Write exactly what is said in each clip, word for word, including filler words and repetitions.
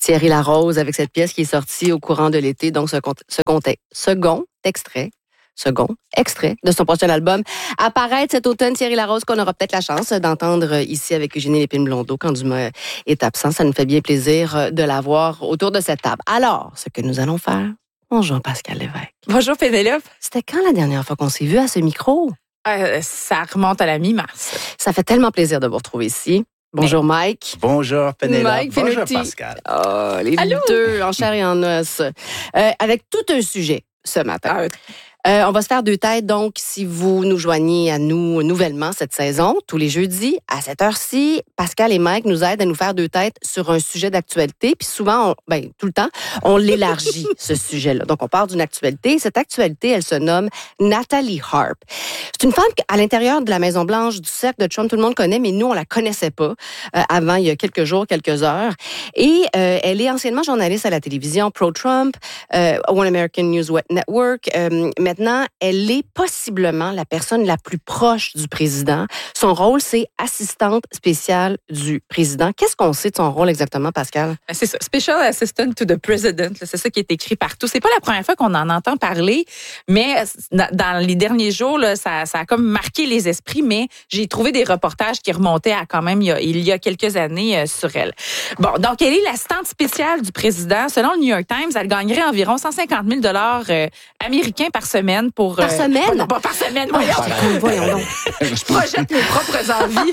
Thierry Larose avec cette pièce qui est sortie au courant de l'été, donc ce, ce contexte, second extrait, second extrait de son prochain album apparaître cet automne. Thierry Larose qu'on aura peut-être la chance d'entendre ici avec Eugénie Lépine-Blondeau quand Dumas est absent. Ça nous fait bien plaisir de l'avoir autour de cette table. Alors, ce que nous allons faire, bonjour Pascal Lévesque. Bonjour Pénélope. C'était quand la dernière fois qu'on s'est vu à ce micro? Euh, ça remonte à la mi-mars. Ça fait tellement plaisir de vous retrouver ici. Bonjour Mais... Mike. Bonjour Pénélope. Mike Bonjour Fenuti. Pascal. Oh, les Allô? deux en chair et en os. Euh, avec tout un sujet ce matin. Ah, Euh, on va se faire deux têtes, donc, si vous nous joignez à nous nouvellement cette saison, tous les jeudis, à cette heure-ci, Pascal et Mike nous aident à nous faire deux têtes sur un sujet d'actualité, puis souvent, on, ben, tout le temps, on l'élargit, ce sujet-là. Donc, on part d'une actualité. Cette actualité, elle se nomme Natalie Harp. C'est une femme à l'intérieur de la Maison-Blanche, du cercle de Trump, tout le monde connaît, mais nous, on la connaissait pas euh, avant, il y a quelques jours, quelques heures. Et euh, elle est anciennement journaliste à la télévision, pro-Trump, euh, One American News Network. Euh, Maintenant, elle est possiblement la personne la plus proche du président. Son rôle, c'est assistante spéciale du président. Qu'est-ce qu'on sait de son rôle exactement, Pascal? c'est ça, Special Assistant to the President. C'est ça qui est écrit partout. C'est pas la première fois qu'on en entend parler, mais dans les derniers jours, là, ça, ça a comme marqué les esprits, mais j'ai trouvé des reportages qui remontaient à quand même il y a, il y a quelques années euh, sur elle. Bon, donc elle est l'assistante spéciale du président. Selon le New York Times, elle gagnerait environ cent cinquante mille dollars euh, américains par semaine. Pour, par euh, semaine? Non, pas par semaine, voyons. Oh, voyons donc. Je projette mes propres envies.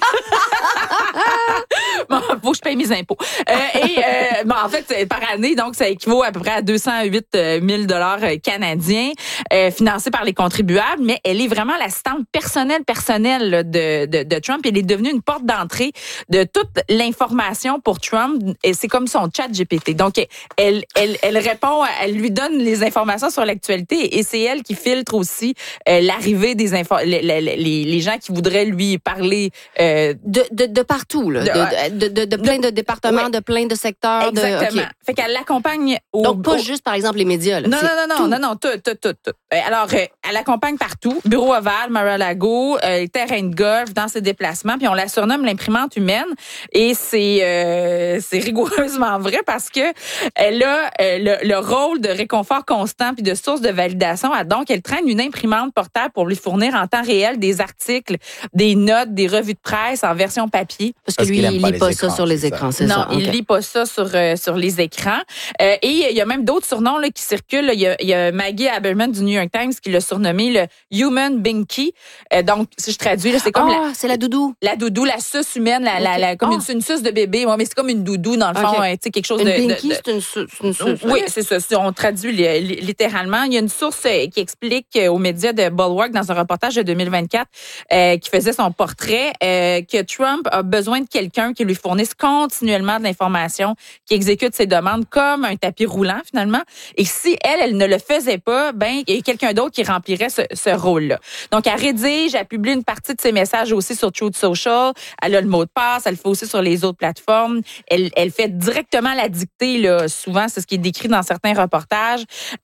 Bon, faut que je paye mes impôts. Euh, et euh, bon, en fait, par année, donc ça équivaut à peu près à deux cent huit mille dollars canadiens, euh, financés par les contribuables. Mais elle est vraiment l'assistante personnelle personnelle là, de, de, de Trump. Elle est devenue une porte d'entrée de toute l'information pour Trump. Et c'est comme son chat G P T. Donc, elle, elle, elle répond, elle lui donne les informations sur l'actualité et c'est elle qui filtre aussi euh, l'arrivée des infos, les, les, les gens qui voudraient lui parler euh, de, de, de partout, là, de, de, de, de plein de départements, ouais. de plein de secteurs. Exactement. De, okay. Fait qu'elle l'accompagne au... Donc, pas au... juste, par exemple, les médias. Là. Non, non, non, non, non, non, tout, tout, tout, tout. Alors, euh, elle l'accompagne partout. Bureau ovale, Mar-a-Lago, euh, terrain de golf, dans ses déplacements. Puis on la surnomme l'imprimante humaine. Et c'est euh, c'est rigoureusement vrai parce que elle a euh, le, le rôle de réconfort constant puis de source de validation. Donc, elle traîne une imprimante portable pour lui fournir en temps réel des articles, des notes, des revues de presse en version papier. Parce que lui, il lit pas ça sur les écrans, c'est ça? Non, il lit pas ça sur euh, sur les écrans. Euh, et il y a même d'autres surnoms là, qui circulent. Il y a, il y a Maggie Haberman du New York Times qui l'a surnommé le Human Binky. Euh, donc, si je traduis, là, c'est comme oh, la... c'est la doudou. La doudou, la suce humaine, la, okay. la, la, comme oh. une, une suce de bébé. Ouais, mais c'est comme une doudou, dans le fond. Okay. Tu sais, quelque chose une de... Binky, de, de... c'est une, su- une suce. Oui, c'est ça. On traduit littéralement. Il y a une source qui explique aux médias de Bulwark dans un reportage de deux mille vingt-quatre euh, qui faisait son portrait euh, que Trump a besoin de quelqu'un qui lui fournisse continuellement de l'information, qui exécute ses demandes comme un tapis roulant finalement. Et si elle, elle ne le faisait pas, ben il y a quelqu'un d'autre qui remplirait ce, ce rôle-là. Donc elle rédige, elle publie une partie de ses messages aussi sur Truth Social. Elle a le mot de passe, elle le fait aussi sur les autres plateformes. Elle, elle fait directement la dictée là. Souvent, c'est ce qui est décrit dans certains reportages.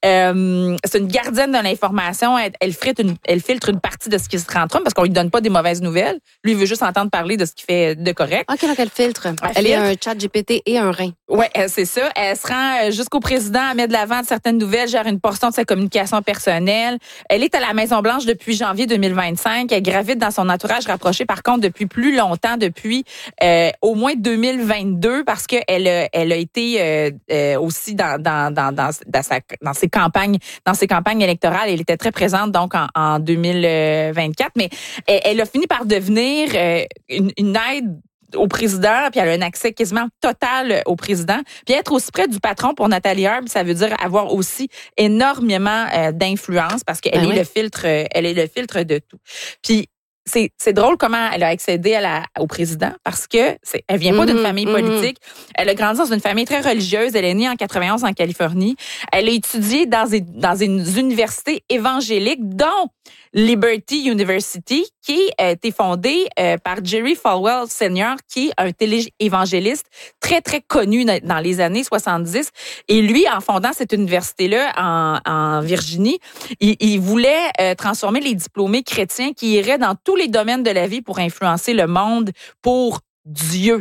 Euh, c'est une gardienne de l'information. Elle, elle, filtre une, elle filtre une partie de ce qui se rend Trump parce qu'on lui donne pas des mauvaises nouvelles. Lui, il veut juste entendre parler de ce qu'il fait de correct. OK, donc elle filtre. Elle, elle filtre. est un chat G P T et un rein. Oui, c'est ça. Elle se rend jusqu'au président, elle met de l'avant certaines nouvelles, gère une portion de sa communication personnelle. Elle est à la Maison-Blanche depuis janvier deux mille vingt-cinq. Elle gravite dans son entourage rapproché, par contre, depuis plus longtemps, depuis euh, au moins deux mille vingt-deux, parce qu'elle elle a été euh, euh, aussi dans, dans, dans, dans, dans, sa, dans ses campagnes, dans ses campagnes électorales. Elle était très présente donc en, en deux mille vingt-quatre, mais elle, elle a fini par devenir euh, une, une aide au président, puis elle a un accès quasiment total au président. Puis être aussi près du patron pour Natalie Harp, ça veut dire avoir aussi énormément euh, d'influence parce qu'elle ben est oui. le filtre, euh, elle est le filtre de tout. Puis c'est c'est drôle comment elle a accédé à la, au président parce que c'est, elle vient pas mm-hmm, d'une famille politique. Mm-hmm. Elle a grandi dans une famille très religieuse. Elle est née en quatre-vingt-onze en Californie. Elle a étudié dans des, dans une université évangélique, dont Liberty University, qui a été fondée euh, par Jerry Falwell Senior, qui est un télé-évangéliste très, très connu dans les années soixante-dix. Et lui, en fondant cette université-là en, en Virginie, il, il voulait euh, transformer les diplômés chrétiens qui iraient dans tous les domaines de la vie pour influencer le monde pour Dieu.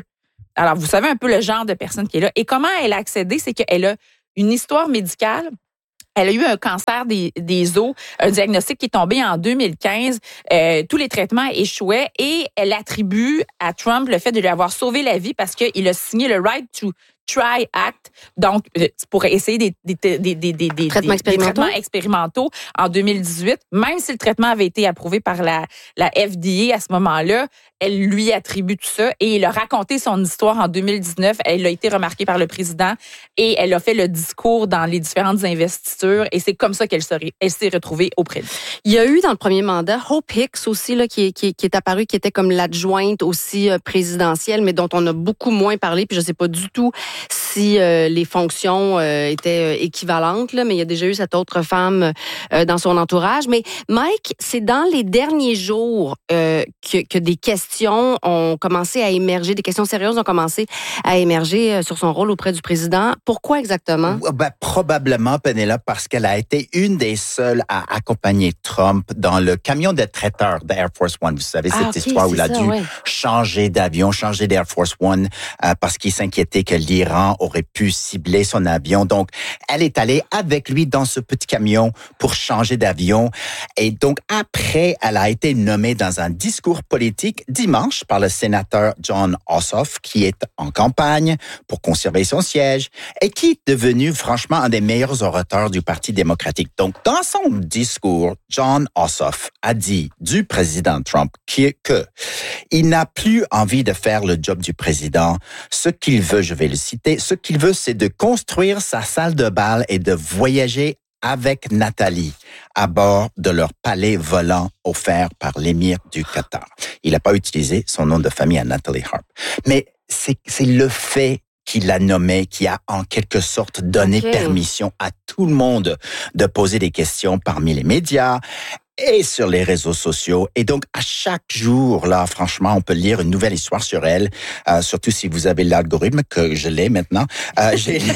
Alors, vous savez un peu le genre de personne qui est là. Et comment elle a accédé, c'est qu'elle a une histoire médicale. Elle a eu un cancer des, des os, un diagnostic qui est tombé en deux mille quinze. Euh, tous les traitements échouaient et elle attribue à Trump le fait de lui avoir sauvé la vie parce qu'il a signé le Right to Try Act, donc pour essayer des, des, des, des, des, des, traitements, des, expérimentaux. des traitements expérimentaux en deux mille dix-huit. Même si le traitement avait été approuvé par la, la F D A à ce moment-là, elle lui attribue tout ça et il a raconté son histoire en deux mille dix-neuf. Elle a été remarquée par le président et elle a fait le discours dans les différentes investitures et c'est comme ça qu'elle s'est, elle s'est retrouvée auprès de lui. Il y a eu dans le premier mandat Hope Hicks aussi là, qui, qui, qui est apparue, qui était comme l'adjointe aussi euh, présidentielle, mais dont on a beaucoup moins parlé. Puis je sais pas du tout si euh, les fonctions euh, étaient euh, équivalentes, là, mais il y a déjà eu cette autre femme euh, dans son entourage. Mais Mike, c'est dans les derniers jours euh, que, que des questions ont commencé à émerger, des questions sérieuses ont commencé à émerger euh, sur son rôle auprès du président. Pourquoi exactement? Ben, probablement, Penelope, parce qu'elle a été une des seules à accompagner Trump dans le camion de traiteur d'Air Force One. Vous savez, cette ah, okay, histoire où il a ça, dû ouais. changer d'avion, changer d'Air Force One euh, parce qu'il s'inquiétait que l'Iran aurait pu cibler son avion. Donc, elle est allée avec lui dans ce petit camion pour changer d'avion. Et donc, après, elle a été nommée dans un discours politique dimanche par le sénateur Jon Ossoff, qui est en campagne pour conserver son siège et qui est devenu, franchement, un des meilleurs orateurs du Parti démocratique. Donc, dans son discours, Jon Ossoff a dit du président Trump que, que il n'a plus envie de faire le job du président. Ce qu'il veut, je vais le citer, ce qu'il veut, c'est de construire sa salle de bal et de voyager avec Nathalie à bord de leur palais volant offert par l'émir du Qatar. Il n'a pas utilisé son nom de famille à Natalie Harp. Mais c'est, c'est le fait qu'il l'a nommé, qui a en quelque sorte donné okay. permission à tout le monde de poser des questions parmi les médias et sur les réseaux sociaux. Et donc, à chaque jour, là, franchement, on peut lire une nouvelle histoire sur elle, euh, surtout si vous avez l'algorithme, que je l'ai maintenant. Euh, j'ai, lu,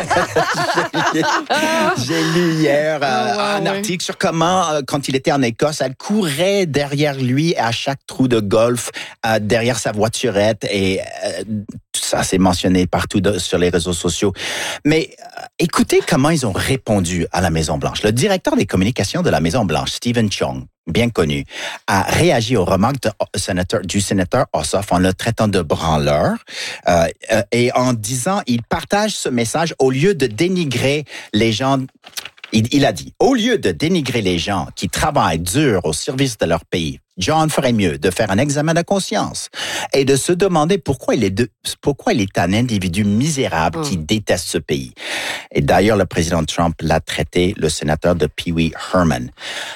j'ai, j'ai lu hier euh, oh, wow, un article oui. sur comment, euh, quand il était en Écosse, elle courait derrière lui à chaque trou de golf, euh, derrière sa voiturette, et euh, tout ça, c'est mentionné partout de, sur les réseaux sociaux. Mais euh, écoutez comment ils ont répondu à la Maison-Blanche. Le directeur des communications de la Maison-Blanche, Stephen Chung, bien connu, a réagi aux remarques de, sénateur, du sénateur Ossoff en le traitant de branleur euh, euh, et en disant, il partage ce message au lieu de dénigrer les gens. Il, il a dit, au lieu de dénigrer les gens qui travaillent dur au service de leur pays, John ferait mieux de faire un examen de conscience et de se demander pourquoi il est, de, pourquoi il est un individu misérable mmh. qui déteste ce pays. Et d'ailleurs, le président Trump l'a traité, le sénateur, de Pee-wee Herman.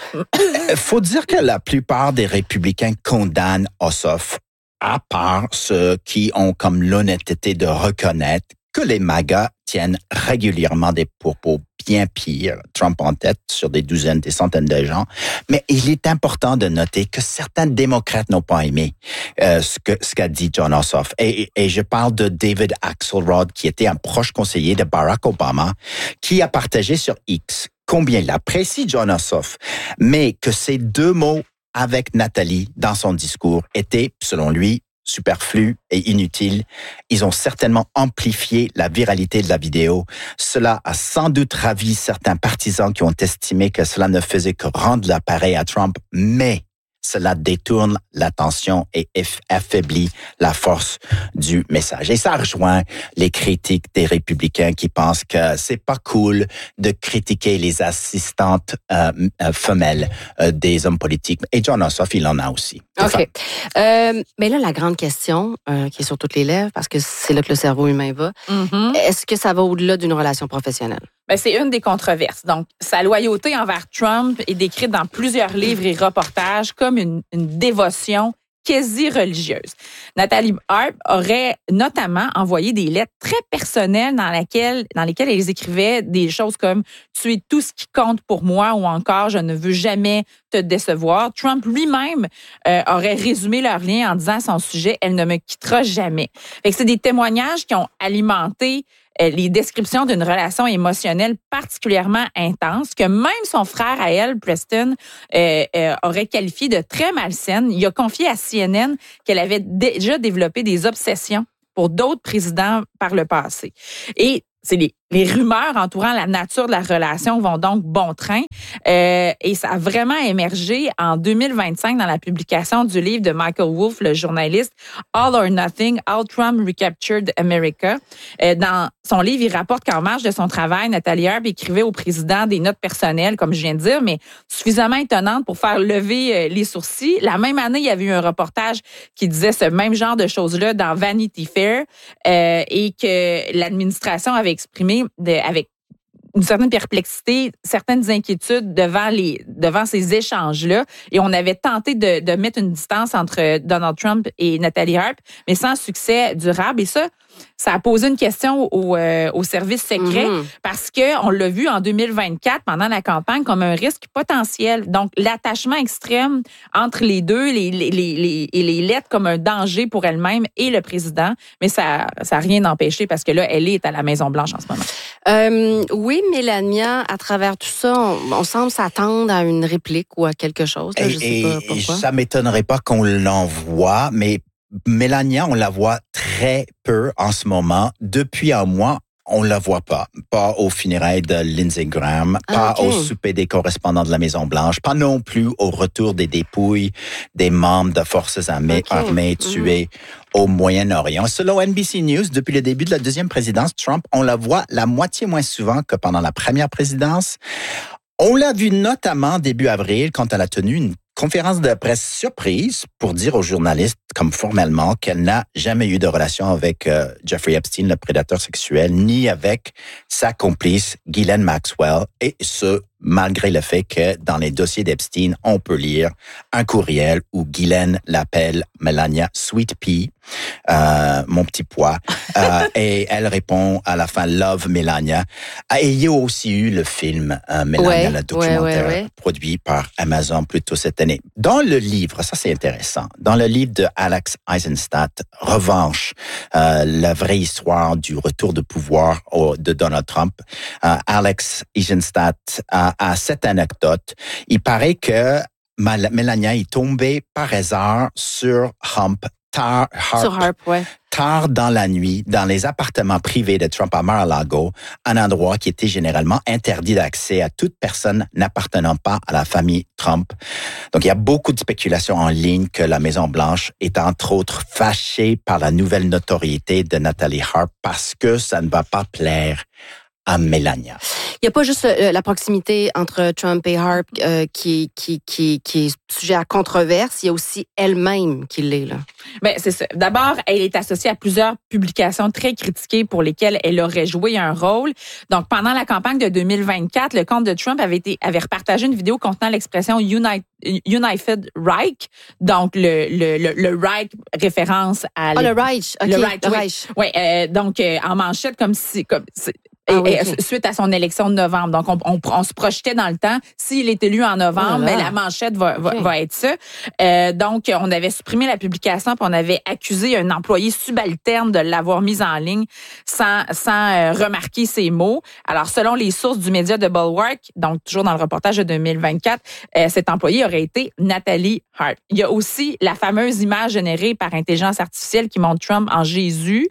Il faut dire que la plupart des républicains condamnent Ossoff, à part ceux qui ont comme l'honnêteté de reconnaître que les MAGA tiennent régulièrement des propos bien pires, Trump en tête sur des douzaines, des centaines de gens. Mais il est important de noter que certains démocrates n'ont pas aimé euh, ce que ce qu'a dit Jon Ossoff. Et, et je parle de David Axelrod, qui était un proche conseiller de Barack Obama, qui a partagé sur X combien il apprécie Jon Ossoff, mais que ces deux mots avec Nathalie dans son discours étaient, selon lui, superflu et inutile. Ils ont certainement amplifié la viralité de la vidéo. Cela a sans doute ravi certains partisans qui ont estimé que cela ne faisait que rendre l'appareil à Trump, mais cela détourne l'attention et affaiblit la force du message. Et ça rejoint les critiques des républicains qui pensent que c'est pas cool de critiquer les assistantes euh, femelles euh, des hommes politiques. Et Jon Ossoff, il en a aussi. OK. Euh, mais là, la grande question euh, qui est sur toutes les lèvres, parce que c'est là que le cerveau humain va, mm-hmm. est-ce que ça va au-delà d'une relation professionnelle? Ben, c'est une des controverses. Donc, sa loyauté envers Trump est décrite dans plusieurs livres et reportages comme une, une dévotion quasi religieuse. Nathalie Harp aurait notamment envoyé des lettres très personnelles dans, laquelle, dans lesquelles elle écrivait des choses comme « Tu es tout ce qui compte pour moi » ou encore « Je ne veux jamais te décevoir ». Trump lui-même euh, aurait résumé leur lien en disant à son sujet « Elle ne me quittera jamais ». Fait que c'est des témoignages qui ont alimenté les descriptions d'une relation émotionnelle particulièrement intense que même son frère à elle, Preston, euh, euh, aurait qualifié de très malsaine. Il a confié à C N N qu'elle avait déjà développé des obsessions pour d'autres présidents par le passé. Et c'est les, les rumeurs entourant la nature de la relation vont donc bon train. Euh, et ça a vraiment émergé en deux mille vingt-cinq dans la publication du livre de Michael Wolff, le journaliste All or Nothing, How Trump Recaptured America. Euh, dans son livre, il rapporte qu'en marge de son travail, Nathalie Arp écrivait au président des notes personnelles, comme je viens de dire, mais suffisamment étonnantes pour faire lever euh, les sourcils. La même année, il y avait eu un reportage qui disait ce même genre de choses-là dans Vanity Fair euh, et que l'administration avait exprimé de, avec une certaine perplexité, certaines inquiétudes devant les devant ces échanges-là. Et on avait tenté de, de mettre une distance entre Donald Trump et Nathalie Arp, mais sans succès durable. Et ça, ça a posé une question au, euh, au service secret mm-hmm. parce que on l'a vu en deux mille vingt-quatre pendant la campagne comme un risque potentiel. Donc, l'attachement extrême entre les deux, les, les, les, les, les lettres comme un danger pour elle-même et le président. Mais ça ça a rien empêché parce que là, elle est à la Maison-Blanche en ce moment. Euh, oui, Mélania, à travers tout ça, on, on semble s'attendre à une réplique ou à quelque chose. Là, et, je sais pas et pourquoi. Ça m'étonnerait pas qu'on l'envoie, mais Mélania, on la voit très peu en ce moment. Depuis un mois, on la voit pas. Pas aux funérailles de Lindsey Graham, pas ah, okay. au souper des correspondants de la Maison-Blanche, pas non plus au retour des dépouilles des membres de forces armées, okay. armées tués mm-hmm. au Moyen-Orient. Selon N B C News, depuis le début de la deuxième présidence, Trump, on la voit la moitié moins souvent que pendant la première présidence. On l'a vu notamment début avril quand elle a tenu une conférence de presse surprise pour dire aux journalistes, comme formellement, qu'elle n'a jamais eu de relation avec euh, Jeffrey Epstein, le prédateur sexuel, ni avec sa complice Ghislaine Maxwell, et ce, malgré le fait que dans les dossiers d'Epstein, on peut lire un courriel où Ghislaine l'appelle Melania Sweet Pea, euh, mon petit pois, euh, et elle répond à la fin Love Melania. Et il y a aussi eu le film euh, Melania, ouais, le documentaire ouais, ouais, ouais. produit par Amazon plus tôt cette année. Dans le livre, ça c'est intéressant, dans le livre de Alex Eisenstadt, Revanche, euh, la vraie histoire du retour de pouvoir au, de Donald Trump, euh, Alex Eisenstadt a, a cette anecdote. Il paraît que Mal- Melania est tombée par hasard sur Hump, Tar, Harp, sur Harp, ouais. tard dans la nuit, dans les appartements privés de Trump à Mar-a-Lago, un endroit qui était généralement interdit d'accès à toute personne n'appartenant pas à la famille Trump. Donc, il y a beaucoup de spéculations en ligne que la Maison-Blanche est entre autres fâchée par la nouvelle notoriété de Nathalie Arp parce que ça ne va pas plaire à Melania. Il n'y a pas juste euh, la proximité entre Trump et Harp euh, qui, qui, qui, qui est sujet à controverse, il y a aussi elle-même qui l'est, là. Ben, c'est ça. D'abord, elle est associée à plusieurs publications très critiquées pour lesquelles elle aurait joué un rôle. Donc, pendant la campagne de deux mille vingt-quatre, le compte de Trump avait été, avait repartagé une vidéo contenant l'expression United, United Reich. Donc, le, le, le, le Reich référence à... Ah, le Reich. Okay, le Reich, le oui. Reich. Oui, euh, donc, euh, en manchette, comme si... Comme, Ah, oui, et, okay. Suite à son élection de novembre. Donc, on, on, on se projetait dans le temps. S'il est élu en novembre, oh là là. ben, la manchette va, okay. va, va être ça. Euh, donc, on avait supprimé la publication puis on avait accusé un employé subalterne de l'avoir mise en ligne sans, sans euh, remarquer ses mots. Alors, selon les sources du média de Bulwark, donc toujours dans le reportage de deux mille vingt-quatre, euh, cet employé aurait été Nathalie Arp. Il y a aussi la fameuse image générée par intelligence artificielle qui montre Trump en Jésus,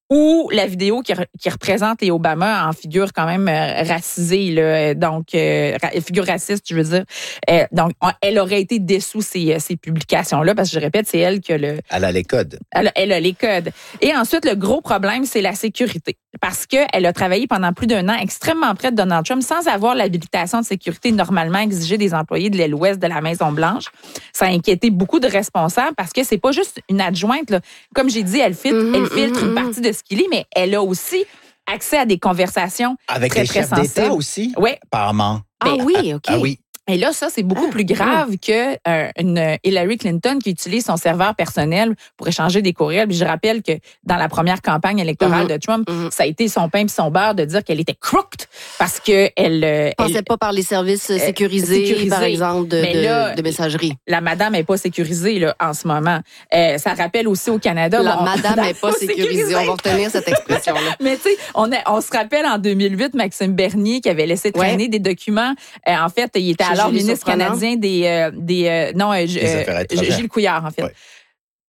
ou la vidéo qui, qui représente les Obama en figure quand même euh, racisée, là, donc euh, figure raciste, je veux dire. Euh, donc, on, elle aurait été dessous ces, ces publications-là, parce que je répète, c'est elle qui a le... Elle a les codes. Elle, elle a les codes. Et ensuite, le gros problème, c'est la sécurité. Parce qu'elle a travaillé pendant plus d'un an extrêmement près de Donald Trump sans avoir l'habilitation de sécurité normalement exigée des employés de l'aile ouest de la Maison-Blanche. Ça a inquiété beaucoup de responsables parce que c'est pas juste une adjointe, là. Comme j'ai dit, elle filtre, mm-hmm, elle filtre mm-hmm. une partie de ce qu'il lit, mais elle a aussi accès à des conversations avec très, les très chefs sensibles. d'État aussi, oui. apparemment. Ah Mais, oui, OK. Ah, ah oui. Et là, ça, c'est beaucoup ah, plus grave oui. que euh, une Hillary Clinton qui utilise son serveur personnel pour échanger des courriels. Puis je rappelle que dans la première campagne électorale mm-hmm. de Trump, mm-hmm. ça a été son pain et son beurre de dire qu'elle était crooked parce que elle ne passait elle, pas par les services sécurisés, sécurisés. Par exemple, de, là, de, de messagerie. La madame n'est pas sécurisée là, en ce moment. Euh, ça rappelle aussi au Canada. La on, madame n'est pas sécurisée. On va retenir cette expression-là. Mais tu sais, on, on se rappelle en deux mille huit, Maxime Bernier qui avait laissé traîner ouais. des documents. Euh, en fait, il était Chez alors Julie ministre Surprenant. canadien des... Euh, des euh, non, euh, euh, Gilles Couillard, en fait. Ouais.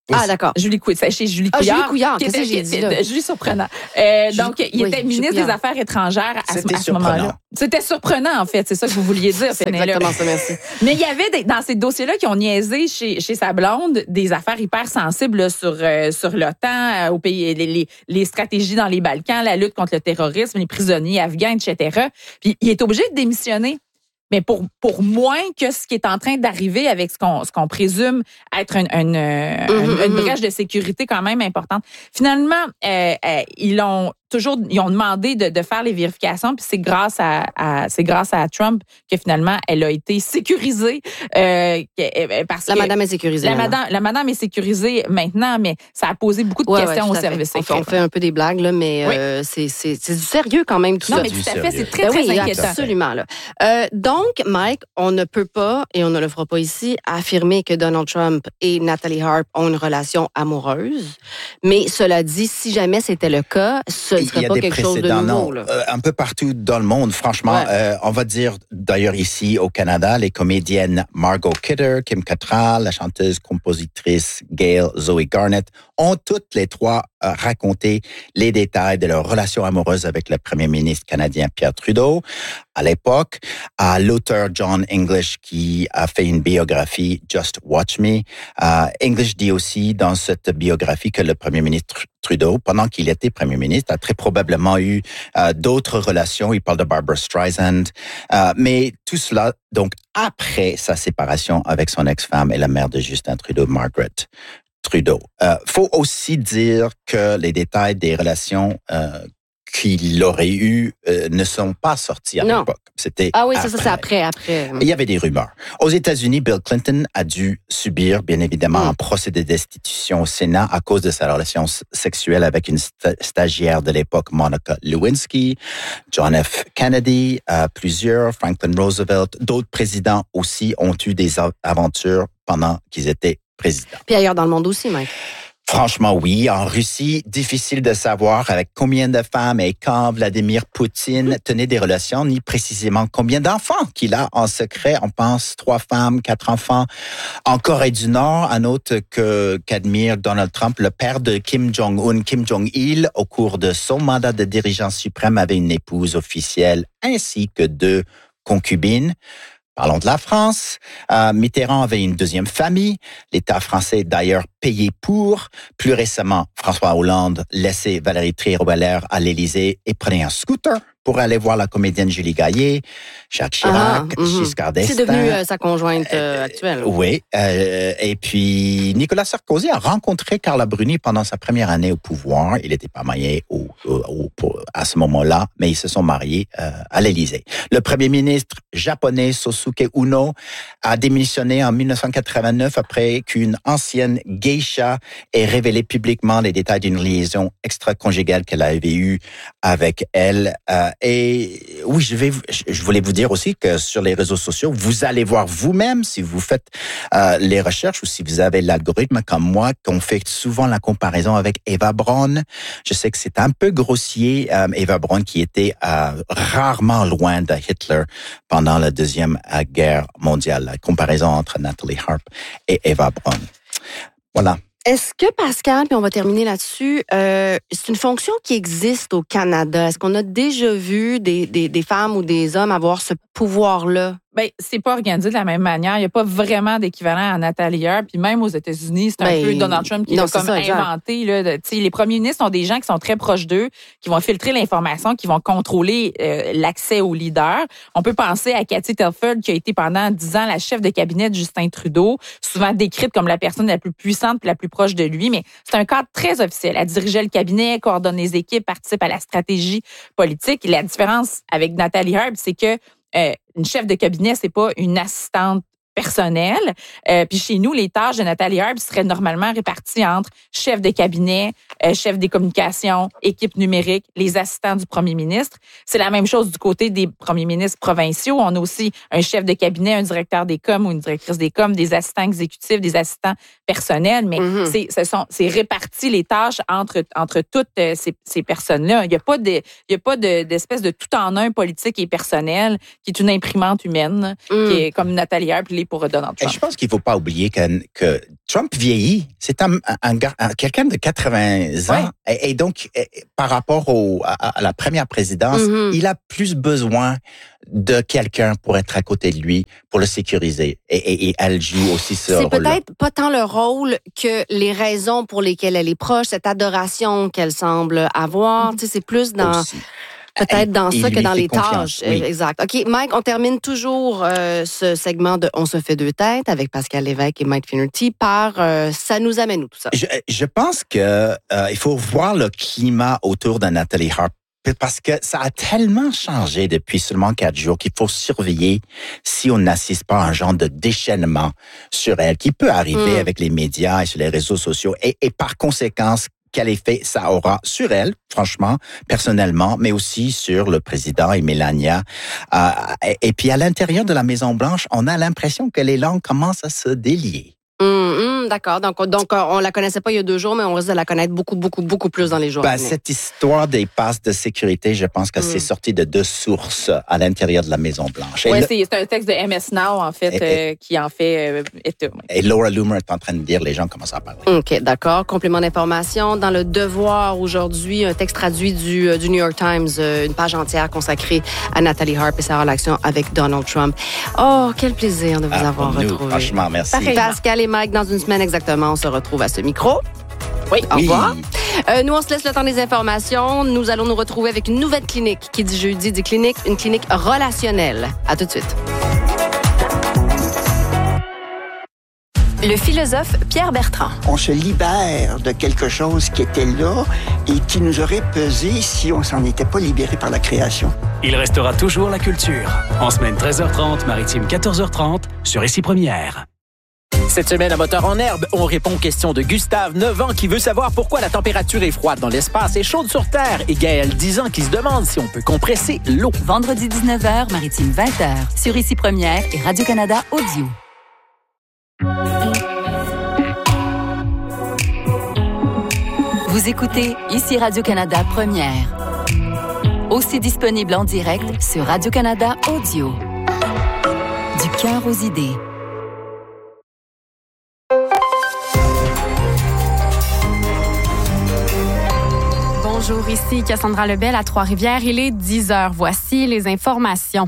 Ah, d'accord. Julie Couillard. C'est chez Julie Ah, Couillard. Julie Couillard, qui qu'est-ce que était- j'ai dit, là? Julie Surprenant. Euh, Julie- donc, il oui, était Julie ministre des Couillard. Affaires étrangères à, ce, C'était à ce surprenant. moment-là. C'était surprenant, en fait. C'est ça que vous vouliez dire, C'est Pénélope. exactement ça, merci. Mais il y avait des- dans ces dossiers-là qui ont niaisé chez, chez sa blonde des affaires hyper sensibles là, sur, euh, sur l'OTAN, euh, au pays, les, les, les stratégies dans les Balkans, la lutte contre le terrorisme, les prisonniers afghans, et cetera. Puis il est obligé de démissionner. Mais pour, pour moins que ce qui est en train d'arriver avec ce qu'on, ce qu'on présume être une, une, euh, Mm-hmm, une, une brèche de sécurité quand même importante. Finalement, euh, euh, ils ont toujours, ils ont demandé de, de faire les vérifications, puis c'est grâce à, à c'est grâce à Trump que finalement elle a été sécurisée euh, que- parce La que madame est sécurisée. la maintenant. madame, la madame est sécurisée maintenant, mais ça a posé beaucoup de Ouais, questions ouais, au tout à fait. service On fait, secret. on fait un peu des blagues, là, mais Oui. euh, c'est, c'est, c'est du sérieux quand même, tout Non, ça. mais du tout à fait, sérieux. c'est très, Ben très oui, inquiétant. absolument. Là. Euh, donc, Mike, on ne peut pas, et on ne le fera pas ici, affirmer que Donald Trump et Natalie Harp ont une relation amoureuse. Mais cela dit, si jamais c'était le cas, ce ne Il y serait a pas des quelque chose de précédents, nouveau. non. Là. Euh, un peu partout dans le monde, franchement. Ouais. Euh, on va dire, d'ailleurs, ici au Canada, les comédiennes Margot Kidder, Kim Cattrall, la chanteuse-compositrice Gail Zoe Garnett ont toutes les trois euh, raconté les détails de leur relation amoureuse avec le premier ministre canadien Pierre Trudeau. À l'époque, à l'auteur John English qui a fait une biographie Just Watch Me. Euh, English dit aussi dans cette biographie que le premier ministre Trudeau, pendant qu'il était premier ministre, a très probablement eu euh, d'autres relations. Il parle de Barbara Streisand. Euh, mais tout cela, donc, après sa séparation avec son ex-femme et la mère de Justin Trudeau, Margaret Trudeau. Euh, faut aussi dire que les détails des relations euh, qu'il aurait eues euh, ne sont pas sortis à Non. l'époque. C'était Ah oui, ça, après. ça c'est après, après. Il y avait des rumeurs. Aux États-Unis, Bill Clinton a dû subir, bien évidemment, Mm. un procès de destitution au Sénat à cause de sa relation s- sexuelle avec une sta- stagiaire de l'époque, Monica Lewinsky, John F. Kennedy, euh, plusieurs, Franklin Roosevelt, d'autres présidents aussi ont eu des a- aventures pendant qu'ils étaient présidents. Puis ailleurs dans le monde aussi, Mike. Franchement, oui. En Russie, difficile de savoir avec combien de femmes et quand Vladimir Poutine tenait des relations, ni précisément combien d'enfants qu'il a en secret. On pense trois femmes, quatre enfants. En Corée du Nord, un autre que, qu'admire Donald Trump, le père de Kim Jong-un, Kim Jong-il, au cours de son mandat de dirigeant suprême, avait une épouse officielle ainsi que deux concubines. Parlons de la France. Euh, Mitterrand avait une deuxième famille. L'État français, d'ailleurs, payé pour. Plus récemment, François Hollande laissait Valérie Trierweiler à l'Élysée et prenait un scooter pour aller voir la comédienne Julie Gaillet, Jacques Chirac, Ah, mhm. Giscard d'Estaing. C'est devenu euh, sa conjointe euh, actuelle. Oui. Euh, et puis, Nicolas Sarkozy a rencontré Carla Bruni pendant sa première année au pouvoir. Il n'était pas marié au, au, au, à ce moment-là, mais ils se sont mariés euh, à l'Élysée. Le premier ministre japonais Sosuke Uno a démissionné en dix-neuf cent quatre-vingt-neuf après qu'une ancienne geisha ait révélé publiquement les détails d'une liaison extra-conjugale qu'elle avait eue avec elle. Euh, et oui, je vais, je voulais vous dire aussi que sur les réseaux sociaux, vous allez voir vous-même si vous faites euh, les recherches ou si vous avez l'algorithme comme moi, qu'on fait souvent la comparaison avec Eva Braun. Je sais que c'est un peu grossier, euh, Eva Braun qui était euh, rarement loin de Hitler pendant la deuxième euh, guerre mondiale. La comparaison entre Natalie Harp et Eva Braun. Voilà. Est-ce que, Pascal, puis on va terminer là-dessus, euh, c'est une fonction qui existe au Canada? Est-ce qu'on a déjà vu des, des, des femmes ou des hommes avoir ce pouvoir-là? Ben, c'est pas organisé de la même manière. Il n'y a pas vraiment d'équivalent à Natalie Harp. Puis même aux États-Unis, c'est un Ben, peu Donald Trump qui non, l'a c'est comme ça, exact. inventé. Là, de, les premiers ministres sont des gens qui sont très proches d'eux, qui vont filtrer l'information, qui vont contrôler euh, l'accès aux leaders. On peut penser à Cathy Telford, qui a été pendant dix ans la chef de cabinet de Justin Trudeau, souvent décrite comme la personne la plus puissante et la plus proche de lui. Mais c'est un cadre très officiel. Elle dirigeait le cabinet, coordonne les équipes, participe à la stratégie politique. Et la différence avec Natalie Harp, c'est que Euh, une chef de cabinet, c'est pas une assistante personnelle. Euh, puis chez nous, les tâches de Natalie Harp seraient normalement réparties entre chef de cabinet, euh, chef des communications, équipe numérique, les assistants du premier ministre. C'est la même chose du côté des premiers ministres provinciaux. On a aussi un chef de cabinet, un directeur des coms ou une directrice des coms, des assistants exécutifs, des assistants personnels. Mais Mm-hmm. c'est, ce sont, c'est réparti les tâches entre entre toutes euh, ces, ces personnes-là. Il y a pas de, il y a pas de, d'espèce de tout en un politique et personnel qui est une imprimante humaine, Mm. qui est comme Natalie Harp. clé pour Donald Trump. Et je pense qu'il ne faut pas oublier que, que Trump vieillit. C'est un, un, un, quelqu'un de quatre-vingts ans. Ouais. Et, et donc, et, par rapport au, à, à la première présidence, mm-hmm. il a plus besoin de quelqu'un pour être à côté de lui, pour le sécuriser. Et, et, et elle joue aussi ce rôle-là. C'est peut-être pas tant le rôle que les raisons pour lesquelles elle est proche, cette adoration qu'elle semble avoir. Mm-hmm. Tu sais, c'est plus dans... Aussi. Peut-être dans ça que dans les tâches. Oui. Exact. OK, Mike, on termine toujours euh, ce segment de On se fait deux têtes avec Pascal Lévesque et Mike Finnerty par euh, ça nous amène où tout ça? Je, je pense que euh, il faut voir le climat autour de Nathalie Harper. Parce que ça a tellement changé depuis seulement quatre jours qu'il faut surveiller si on n'assiste pas à un genre de déchaînement sur elle qui peut arriver mm. avec les médias et sur les réseaux sociaux. Et, et par conséquent, quel effet ça aura sur elle, franchement, personnellement, mais aussi sur le président et Melania. Euh, et, et puis à l'intérieur de la Maison-Blanche, on a l'impression que les langues commencent à se délier. Mmh, mmh, d'accord. Donc, donc, on la connaissait pas il y a deux jours, mais on risque de la connaître beaucoup, beaucoup, beaucoup plus dans les jours. Ben, cette histoire des passes de sécurité, je pense que mmh. c'est sorti de deux sources à l'intérieur de la Maison-Blanche. Oui, c'est, c'est un texte de M S Now, en fait, et, euh, qui en fait euh, état. Oui. Et Laura Loomer est en train de dire, les gens commencent à parler. OK, d'accord. Complément d'information. Dans le Devoir, aujourd'hui, un texte traduit du, du New York Times, une page entière consacrée à Nathalie Harper et sa relation avec Donald Trump. Oh, quel plaisir de vous ah, avoir nous, retrouvé. Franchement, merci. Parfait. Pascal et Mike, dans une semaine exactement, on se retrouve à ce micro. Oui, au revoir. Oui. Euh, nous, on se laisse le temps des informations. Nous allons nous retrouver avec une nouvelle clinique. Qui dit jeudi dit clinique, une clinique relationnelle. À tout de suite. Le philosophe Pierre Bertrand. On se libère de quelque chose qui était là et qui nous aurait pesé si on s'en était pas libéré par la création. Il restera toujours la culture. En semaine treize heures trente, maritime quatorze heures trente, sur Ici Première. Cette semaine à Moteur en herbe, on répond aux questions de Gustave, neuf ans, qui veut savoir pourquoi la température est froide dans l'espace et chaude sur Terre, et Gaël, dix ans, qui se demande si on peut compresser l'eau. Vendredi dix-neuf heures, maritime vingt heures, sur Ici Première et Radio-Canada Audio. Vous écoutez Ici Radio-Canada Première. Aussi disponible en direct sur Radio-Canada Audio. Du cœur aux idées. Bonjour, ici Cassandra Lebel à Trois-Rivières. Il est dix heures. Voici les informations.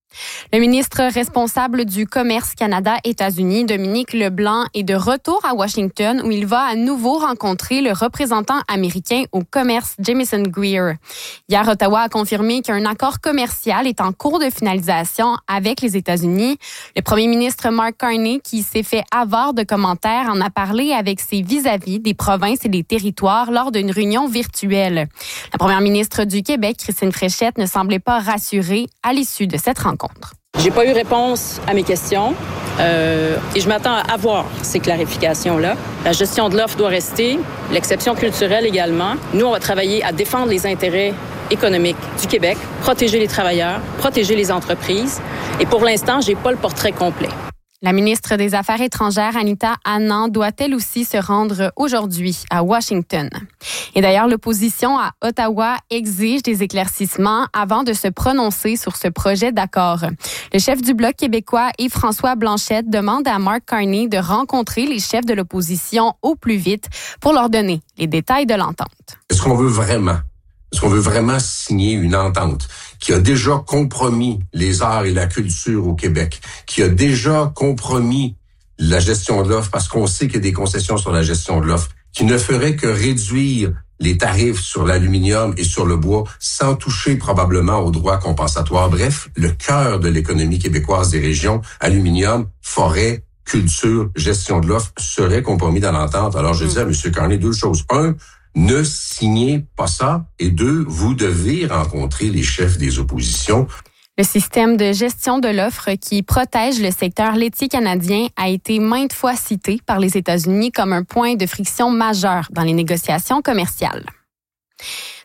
Le ministre responsable du Commerce Canada-États-Unis, Dominique Leblanc, est de retour à Washington où il va à nouveau rencontrer le représentant américain au commerce, Jamieson Greer. Hier, Ottawa a confirmé qu'un accord commercial est en cours de finalisation avec les États-Unis. Le premier ministre Mark Carney, qui s'est fait avare de commentaires, en a parlé avec ses vis-à-vis des provinces et des territoires lors d'une réunion virtuelle. La première ministre du Québec, Christine Fréchette, ne semblait pas rassurée à l'issue de cette rencontre. J'ai pas eu réponse à mes questions euh, et je m'attends à avoir ces clarifications-là. La gestion de l'offre doit rester, l'exception culturelle également. Nous, on va travailler à défendre les intérêts économiques du Québec, protéger les travailleurs, protéger les entreprises. Et pour l'instant, j'ai pas le portrait complet. La ministre des Affaires étrangères, Anita Anand, doit elle aussi se rendre aujourd'hui à Washington. Et d'ailleurs, l'opposition à Ottawa exige des éclaircissements avant de se prononcer sur ce projet d'accord. Le chef du Bloc québécois, Yves-François Blanchette, demande à Mark Carney de rencontrer les chefs de l'opposition au plus vite pour leur donner les détails de l'entente. Est-ce qu'on veut vraiment, est-ce qu'on veut vraiment signer une entente qui a déjà compromis les arts et la culture au Québec, qui a déjà compromis la gestion de l'offre, parce qu'on sait qu'il y a des concessions sur la gestion de l'offre, qui ne ferait que réduire les tarifs sur l'aluminium et sur le bois sans toucher probablement aux droits compensatoires. Bref, le cœur de l'économie québécoise des régions, aluminium, forêt, culture, gestion de l'offre, serait compromis dans l'entente. Alors je dis à M. Carney deux choses. Un, ne signez pas ça. Et deux, vous devez rencontrer les chefs des oppositions. Le système de gestion de l'offre qui protège le secteur laitier canadien a été maintes fois cité par les États-Unis comme un point de friction majeur dans les négociations commerciales.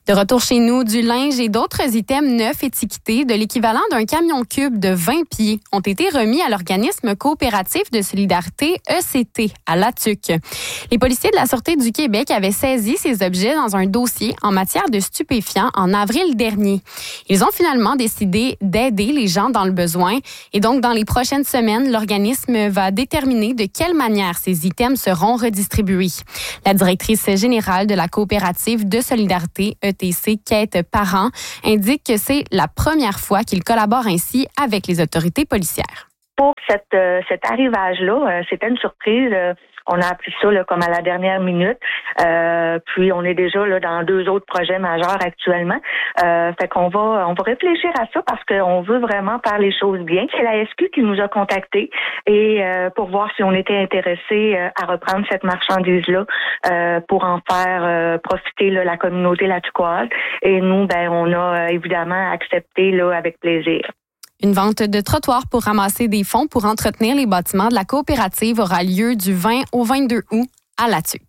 De retour chez nous, du linge et d'autres items neufs étiquetés de l'équivalent d'un camion cube de vingt pieds ont été remis à l'organisme coopératif de solidarité E C T à Latuc. Les policiers de la Sûreté du Québec avaient saisi ces objets dans un dossier en matière de stupéfiants en avril dernier. Ils ont finalement décidé d'aider les gens dans le besoin et donc dans les prochaines semaines, l'organisme va déterminer de quelle manière ces items seront redistribués. La directrice générale de la coopérative de solidarité E T C, Kate Parent, indique que c'est la première fois qu'il collabore ainsi avec les autorités policières. Pour cette, euh, cet arrivage-là, euh, c'était une surprise. Euh, on a appris ça là, comme à la dernière minute. Euh, puis on est déjà là, dans deux autres projets majeurs actuellement. Euh, fait qu'on va on va réfléchir à ça parce qu'on veut vraiment faire les choses bien. C'est la S Q qui nous a contactés et euh, pour voir si on était intéressé euh, à reprendre cette marchandise-là euh, pour en faire euh, profiter là, la communauté latucoise. Et nous, ben on a euh, évidemment accepté là avec plaisir. Une vente de trottoirs pour ramasser des fonds pour entretenir les bâtiments de la coopérative aura lieu du vingt au vingt-deux août à Latuc.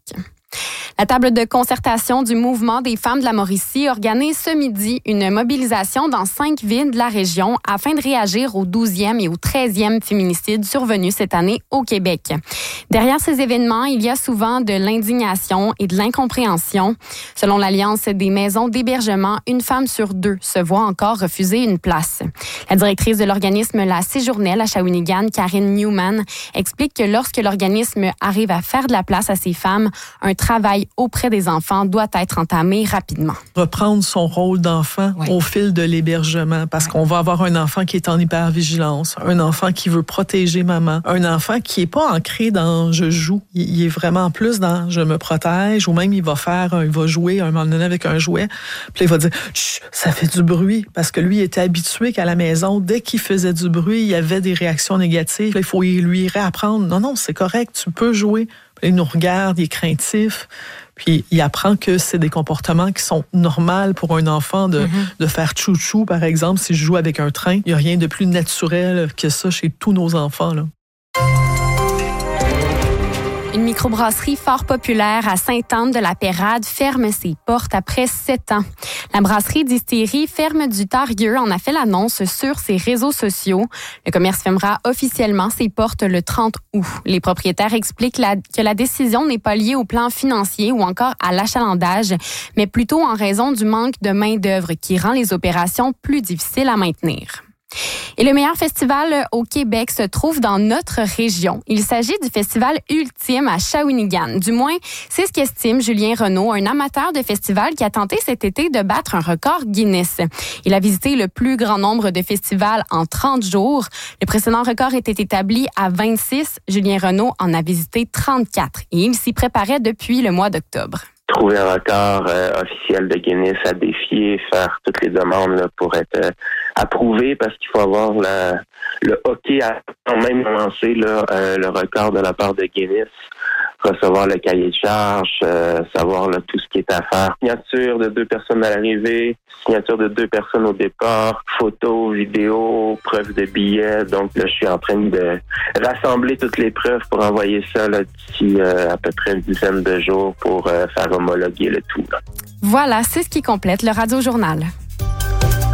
La table de concertation du mouvement des femmes de la Mauricie organise ce midi une mobilisation dans cinq villes de la région afin de réagir au douzième et au treizième féminicide survenu cette année au Québec. Derrière ces événements, il y a souvent de l'indignation et de l'incompréhension. Selon l'Alliance des maisons d'hébergement, une femme sur deux se voit encore refuser une place. La directrice de l'organisme La Séjournelle à Shawinigan, Karine Newman, explique que lorsque l'organisme arrive à faire de la place à ces femmes, un travail auprès des enfants doit être entamé rapidement. Reprendre son rôle d'enfant ouais. au fil de l'hébergement, parce ouais. qu'on va avoir un enfant qui est en hypervigilance, un enfant qui veut protéger maman, un enfant qui est pas ancré dans « je joue », il est vraiment plus dans « je me protège » ou même il va faire, il va jouer un moment donné avec un jouet, puis là, il va dire « chut, ça fait du bruit », parce que lui il était habitué qu'à la maison, dès qu'il faisait du bruit, il y avait des réactions négatives. Là, il faut lui réapprendre « non, non, c'est correct, tu peux jouer ». Il nous regarde, il est craintif, puis il apprend que c'est des comportements qui sont normaux pour un enfant de, mm-hmm. de faire chou-chou, par exemple, si je joue avec un train. Il n'y a rien de plus naturel que ça chez tous nos enfants, là. Une microbrasserie fort populaire à Sainte-Anne-de-la-Pérade ferme ses portes après sept ans. La brasserie Distillerie Ferme du Tarieux en a fait l'annonce sur ses réseaux sociaux. Le commerce fermera officiellement ses portes le trente août. Les propriétaires expliquent la, que la décision n'est pas liée au plan financier ou encore à l'achalandage, mais plutôt en raison du manque de main-d'œuvre qui rend les opérations plus difficiles à maintenir. Et le meilleur festival au Québec se trouve dans notre région. Il s'agit du festival ultime à Shawinigan. Du moins, c'est ce qu'estime Julien Renaud, un amateur de festival qui a tenté cet été de battre un record Guinness. Il a visité le plus grand nombre de festivals en trente jours. Le précédent record était établi à vingt-six. Julien Renaud en a visité trente-quatre et il s'y préparait depuis le mois d'octobre. Trouver un record euh, officiel de Guinness à défier, faire toutes les demandes là, pour être euh, approuvé parce qu'il faut avoir la, le hockey à même lancer là, euh, le record de la part de Guinness, recevoir le cahier de charge, euh, savoir là, tout ce qui est à faire. Signature de deux personnes à l'arrivée, signature de deux personnes au départ, photos, vidéos, preuves de billets. Donc là, je suis en train de rassembler toutes les preuves pour envoyer ça là, d'ici euh, à peu près une dizaine de jours pour euh, faire homologuer le tout. Là. Voilà, c'est ce qui complète le Radio Journal.